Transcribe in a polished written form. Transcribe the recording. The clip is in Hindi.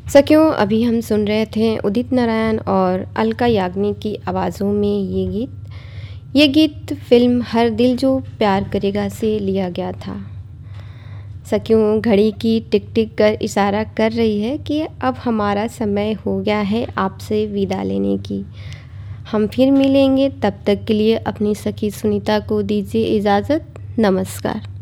सखियों, अभी हम सुन रहे थे उदित नारायण और अलका याग्निक की आवाज़ों में ये गीत फ़िल्म हर दिल जो प्यार करेगा से लिया गया था। सखियों, घड़ी की टिक टिक कर इशारा कर रही है कि अब हमारा समय हो गया है आपसे विदा लेने की। हम फिर मिलेंगे, तब तक के लिए अपनी सखी सुनीता को दीजिए इजाज़त। नमस्कार।